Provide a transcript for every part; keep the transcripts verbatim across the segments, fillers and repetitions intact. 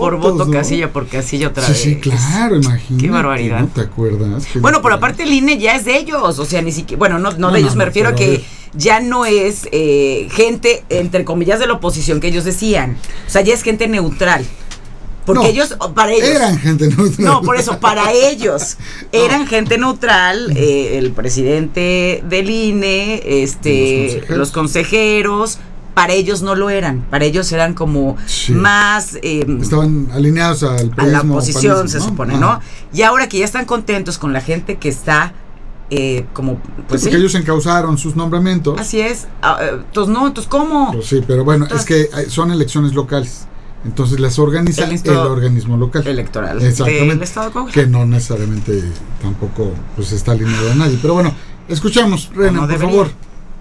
por voto, ¿no? Casilla por casilla otra sí, vez. Sí, claro, imagínate. Qué barbaridad. ¿No te acuerdas? Bueno, pero aparte el I N E ya es de ellos, o sea, ni siquiera, bueno, no, no, no de ellos, no, me refiero a que a ya no es eh, gente, entre comillas, de la oposición que ellos decían. O sea, ya es gente neutral. Porque no, ellos, para ellos... Eran gente neutral. No, por eso, para ellos, eran no. gente neutral, eh, el presidente del I N E, este, los consejeros. los consejeros, para ellos no lo eran, para ellos eran como sí. más... Eh, Estaban alineados al a la oposición, panismo, se ¿no? supone, ah. ¿no? Y ahora que ya están contentos con la gente que está... Eh, como pues sí, porque sí. ellos encauzaron sus nombramientos. Así es, ah, entonces no, entonces ¿cómo? Pues sí, pero bueno, entonces, es que son elecciones locales. Entonces las organiza el, el organismo local electoral exactamente del Estado de Coahuila, que no necesariamente tampoco pues está alineado a nadie, pero bueno, escuchamos, René, no por debería. favor.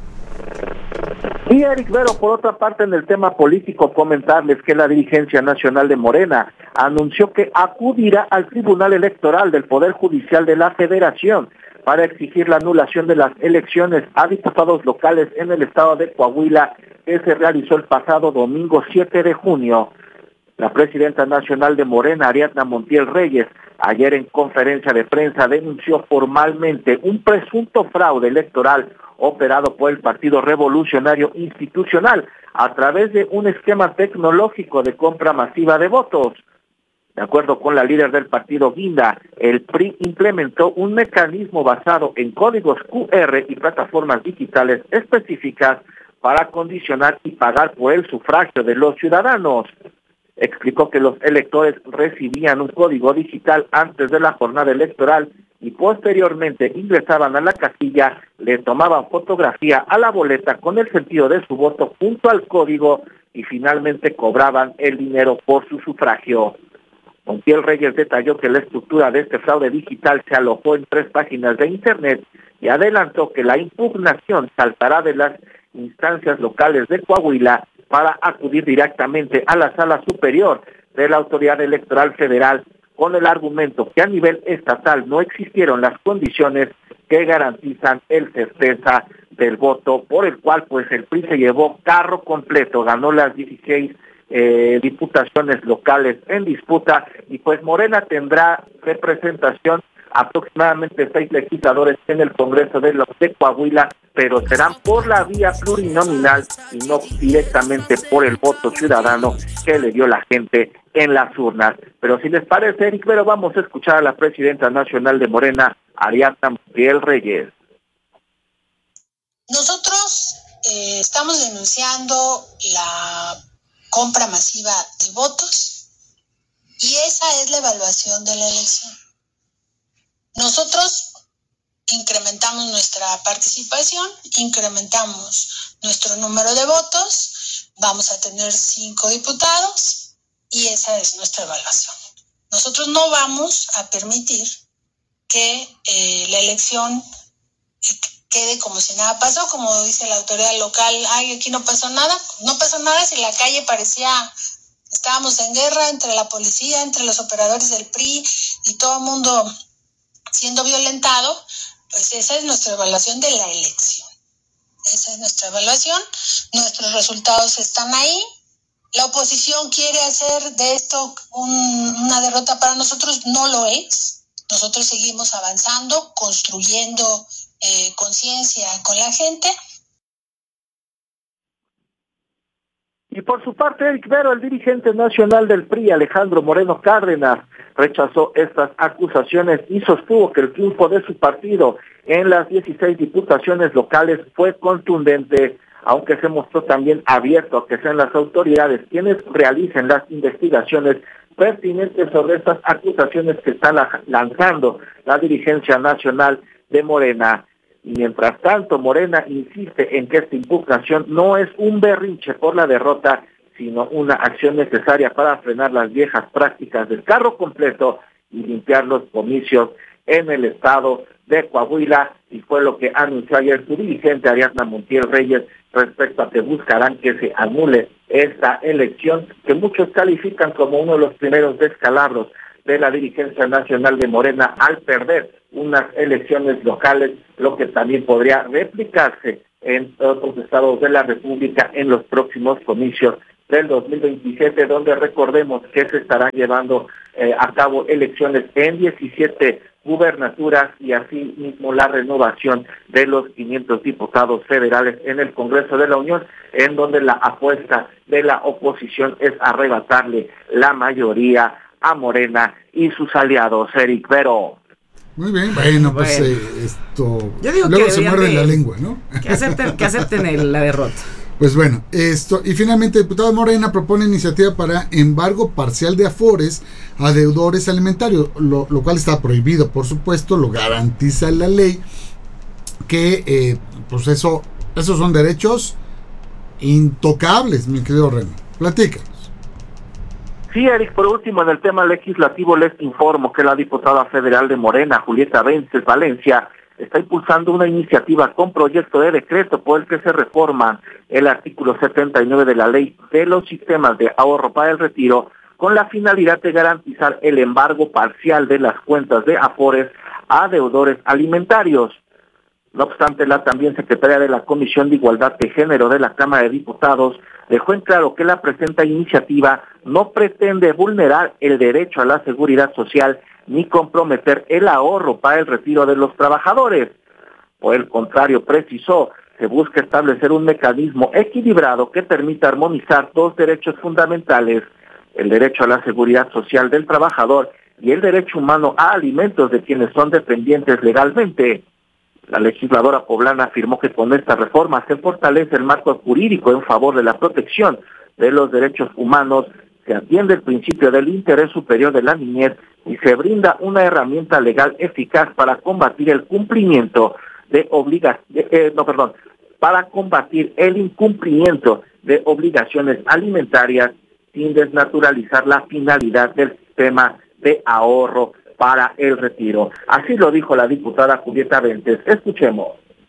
Y Eric Vero, por otra parte, en el tema político, comentarles que la dirigencia nacional de Morena anunció que acudirá al Tribunal Electoral del Poder Judicial de la Federación para exigir la anulación de las elecciones a diputados locales en el estado de Coahuila que se realizó el pasado domingo siete de junio. La presidenta nacional de Morena, Ariadna Montiel Reyes, ayer en conferencia de prensa denunció formalmente un presunto fraude electoral operado por el Partido Revolucionario Institucional a través de un esquema tecnológico de compra masiva de votos. De acuerdo con la líder del partido Guinda, el P R I implementó un mecanismo basado en códigos Q R y plataformas digitales específicas para condicionar y pagar por el sufragio de los ciudadanos. Explicó que los electores recibían un código digital antes de la jornada electoral y posteriormente ingresaban a la casilla, le tomaban fotografía a la boleta con el sentido de su voto junto al código y finalmente cobraban el dinero por su sufragio. Montiel Reyes detalló que la estructura de este fraude digital se alojó en tres páginas de internet y adelantó que la impugnación saltará de las instancias locales de Coahuila para acudir directamente a la Sala Superior de la Autoridad Electoral Federal con el argumento que a nivel estatal no existieron las condiciones que garantizan el certeza del voto, por el cual pues el P R I se llevó carro completo, ganó las dieciséis eh, diputaciones locales en disputa y pues Morena tendrá representación aproximadamente seis legisladores en el Congreso de los de Coahuila, pero serán por la vía plurinominal y no directamente por el voto ciudadano que le dio la gente en las urnas. Pero si les parece, Eric, pero vamos a escuchar a la presidenta nacional de Morena, Ariadna Montiel Reyes. Nosotros eh, estamos denunciando la compra masiva de votos y esa es la evaluación de la elección. Nosotros incrementamos nuestra participación, incrementamos nuestro número de votos, vamos a tener cinco diputados y esa es nuestra evaluación. Nosotros no vamos a permitir que eh, la elección quede como si nada pasó, como dice la autoridad local, ay, aquí no pasó nada, no pasó nada si la calle parecía, estábamos en guerra entre la policía, entre los operadores del P R I y todo el mundo siendo violentado. Pues esa es nuestra evaluación de la elección. Esa es nuestra evaluación. Nuestros resultados están ahí. La oposición quiere hacer de esto un, una derrota para nosotros. No lo es. Nosotros seguimos avanzando, construyendo eh, conciencia con la gente. Y por su parte, Eric Vero, el dirigente nacional del P R I, Alejandro Moreno Cárdenas, rechazó estas acusaciones y sostuvo que el triunfo de su partido en las dieciséis diputaciones locales fue contundente, aunque se mostró también abierto a que sean las autoridades quienes realicen las investigaciones pertinentes sobre estas acusaciones que está lanzando la dirigencia nacional de Morena. Y mientras tanto, Morena insiste en que esta impugnación no es un berrinche por la derrota, sino una acción necesaria para frenar las viejas prácticas del carro completo y limpiar los comicios en el estado de Coahuila, y fue lo que anunció ayer su dirigente Ariadna Montiel Reyes respecto a que buscarán que se anule esta elección, que muchos califican como uno de los primeros descalabros de la dirigencia nacional de Morena al perder unas elecciones locales, lo que también podría replicarse en otros estados de la República en los próximos comicios del dos mil veintisiete, donde recordemos que se estarán llevando eh, a cabo elecciones en diecisiete gubernaturas y así mismo la renovación de los quinientos diputados federales en el Congreso de la Unión, en donde la apuesta de la oposición es arrebatarle la mayoría a Morena y sus aliados. Eric Vero. Muy bien, bueno, pues Bueno. eh, esto Yo digo luego que se muerde de, la lengua, ¿no? Que acepten, que acepten el, la derrota. Pues bueno, esto, y finalmente el diputado Morena propone iniciativa para embargo parcial de afores a deudores alimentarios, lo, lo cual está prohibido, por supuesto, lo garantiza la ley, que eh, pues eso, esos son derechos intocables, mi querido René. Platícanos. Sí, Eric, por último, en el tema legislativo les informo que la diputada federal de Morena, Julieta Vences Valencia, está impulsando una iniciativa con proyecto de decreto por el que se reforma el artículo setenta y nueve de la ley de los sistemas de ahorro para el retiro, con la finalidad de garantizar el embargo parcial de las cuentas de afores a deudores alimentarios. No obstante, la también secretaria de la Comisión de Igualdad de Género de la Cámara de Diputados dejó en claro que la presente iniciativa no pretende vulnerar el derecho a la seguridad social ni comprometer el ahorro para el retiro de los trabajadores. Por el contrario, precisó, se busca establecer un mecanismo equilibrado que permita armonizar dos derechos fundamentales, el derecho a la seguridad social del trabajador y el derecho humano a alimentos de quienes son dependientes legalmente. La legisladora poblana afirmó que con esta reforma se fortalece el marco jurídico en favor de la protección de los derechos humanos, se atiende el principio del interés superior de la niñez y se brinda una herramienta legal eficaz para combatir el cumplimiento de obligaciones, eh, no, perdón, para combatir el incumplimiento de obligaciones alimentarias sin desnaturalizar la finalidad del sistema de ahorro para el retiro. Así lo dijo la diputada Julieta Vences. Escuchemos.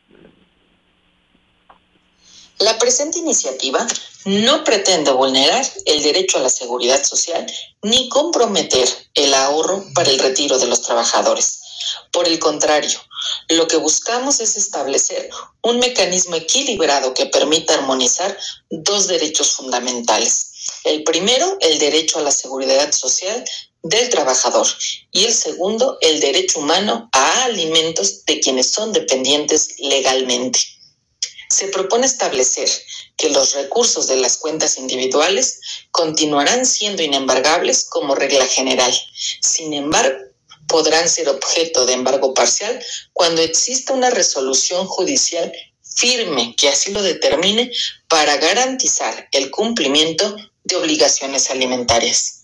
La presente iniciativa no pretende vulnerar el derecho a la seguridad social ni comprometer el ahorro para el retiro de los trabajadores. Por el contrario, lo que buscamos es establecer un mecanismo equilibrado que permita armonizar dos derechos fundamentales. El primero, el derecho a la seguridad social del trabajador, y el segundo, el derecho humano a alimentos de quienes son dependientes legalmente. Se propone establecer que los recursos de las cuentas individuales continuarán siendo inembargables como regla general. Sin embargo, podrán ser objeto de embargo parcial cuando exista una resolución judicial firme que así lo determine para garantizar el cumplimiento de obligaciones alimentarias.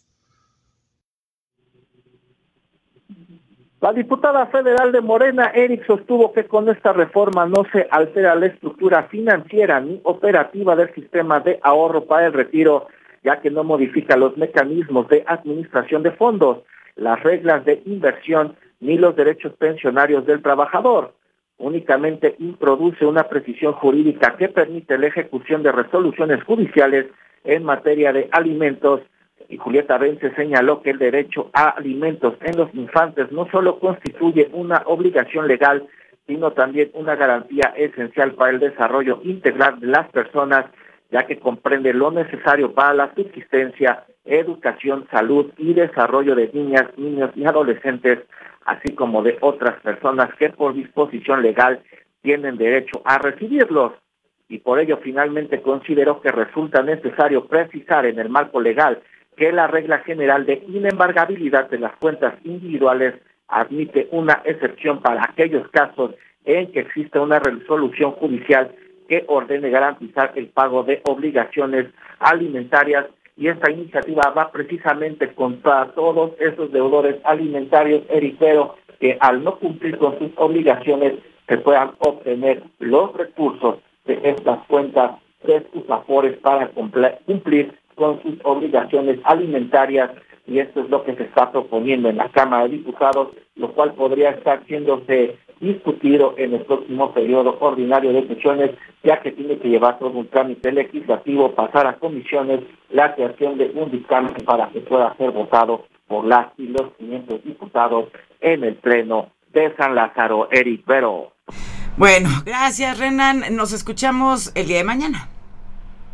La diputada federal de Morena, Eric, sostuvo que con esta reforma no se altera la estructura financiera ni operativa del sistema de ahorro para el retiro, ya que no modifica los mecanismos de administración de fondos, las reglas de inversión ni los derechos pensionarios del trabajador. Únicamente introduce una precisión jurídica que permite la ejecución de resoluciones judiciales en materia de alimentos. Y Julieta Vences señaló que el derecho a alimentos en los infantes no solo constituye una obligación legal, sino también una garantía esencial para el desarrollo integral de las personas, ya que comprende lo necesario para la subsistencia, educación, salud y desarrollo de niñas, niños y adolescentes, así como de otras personas que por disposición legal tienen derecho a recibirlos. Y por ello finalmente consideró que resulta necesario precisar en el marco legal que la regla general de inembargabilidad de las cuentas individuales admite una excepción para aquellos casos en que existe una resolución judicial que ordene garantizar el pago de obligaciones alimentarias, y esta iniciativa va precisamente contra todos esos deudores alimentarios, Ericero, que al no cumplir con sus obligaciones se puedan obtener los recursos de estas cuentas de sus afores para cumplir con sus obligaciones alimentarias, y esto es lo que se está proponiendo en la Cámara de Diputados, lo cual podría estar siéndose discutido en el próximo periodo ordinario de sesiones, ya que tiene que llevar todo un trámite legislativo, pasar a comisiones, la creación de un dictamen para que pueda ser votado por las y los quinientos diputados en el Pleno de San Lázaro. Eric Vero. Bueno, gracias, Renan. Nos escuchamos el día de mañana.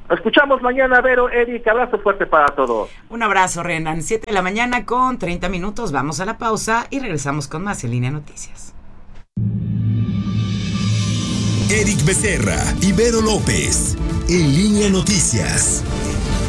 Escuchamos mañana, Vero, Eric, abrazo fuerte para todos. Un abrazo, Renan. siete de la mañana con treinta minutos. Vamos a la pausa y regresamos con más en Línea Noticias. Eric Becerra y Vero López en Línea Noticias.